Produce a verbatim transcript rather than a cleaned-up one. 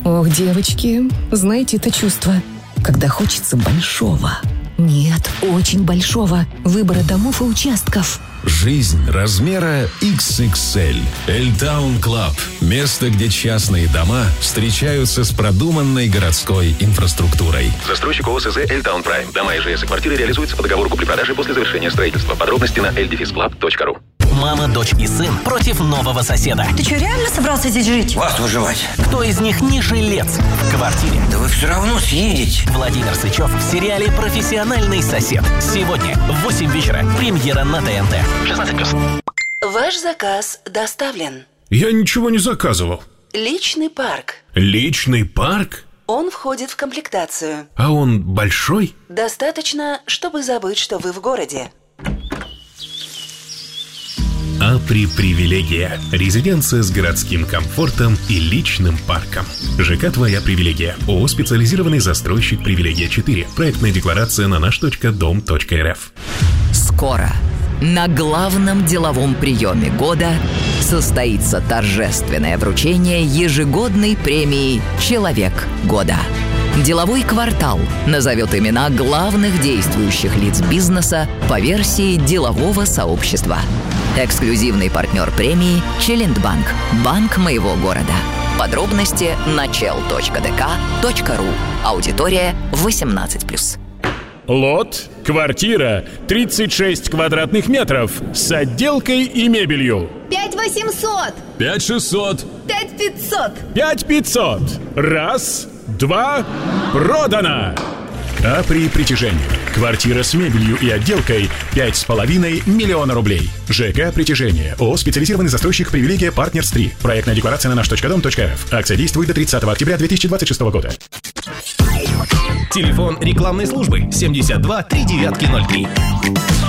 Ох, девочки, знаете это чувство, когда хочется большого. Нет, очень большого выбора домов и участков. Жизнь размера икс икс эль. Эльтаун Клаб. Место, где частные дома встречаются с продуманной городской инфраструктурой. Застройщик ООО СЗ «Эльтаун Прайм». Дома, ИЖС и квартиры реализуются по договору купли-продажи после завершения строительства. Подробности на эль дефис клаб точка ру. Мама, дочь и сын против нового соседа. Ты что, реально собрался здесь жить? Вас выживать. Кто из них не жилец в квартире? Да вы все равно съедете. Владимир Сычев в сериале «Профессиональный сосед». Сегодня в восемь вечера. Премьера на ТНТ. шестнадцать плюс. Ваш заказ доставлен. Я ничего не заказывал. Личный парк. Личный парк? Он входит в комплектацию. А он большой? Достаточно, чтобы забыть, что вы в городе. Апри Привилегия. Резиденция с городским комфортом и личным парком. ЖК «Твоя привилегия». ООО «Специализированный застройщик Привилегия четыре». Проектная декларация на наш точка дом точка эр эф. Скоро на главном деловом приеме года состоится торжественное вручение ежегодной премии «Человек года». Деловой квартал назовет имена главных действующих лиц бизнеса по версии делового сообщества. Эксклюзивный партнер премии «Челендбанк». Банк моего города. Подробности на чел точка дэ ка точка ру. Аудитория восемнадцать плюс. Лот, квартира, тридцать шесть квадратных метров с отделкой и мебелью. Пять восемьсот. Пять шестьсот. Пять пятьсот. Пять пятьсот. Раз, два, продано. Апри Притяжение. Квартира с мебелью и отделкой пять с половиной миллиона рублей. ЖК Притяжение. ООО «Специализированный застройщик Привилегия Партнерс три». Проектная декларация на наш точка дом точка эр эф. Акция действует до тридцатого октября две тысячи двадцать шестого года. Телефон рекламной службы семьдесят два три девятки ноль три.